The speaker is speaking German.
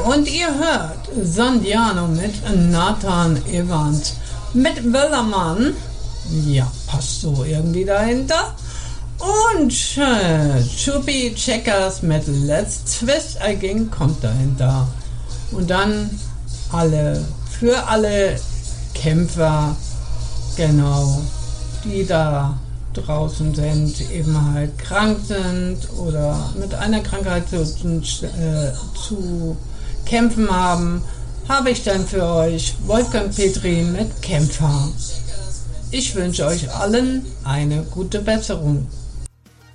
und ihr hört Sandiano mit Nathan Evans. Mit Wellermann, ja, passt so irgendwie dahinter. Und Chubby Checkers mit Let's Twist Again kommt dahinter. Und dann für alle Kämpfer, genau, die da draußen sind, eben halt krank sind oder mit einer Krankheit zu kämpfen haben, habe ich dann für euch Wolfgang Petri mit Kämpfer. Ich wünsche euch allen eine gute Besserung.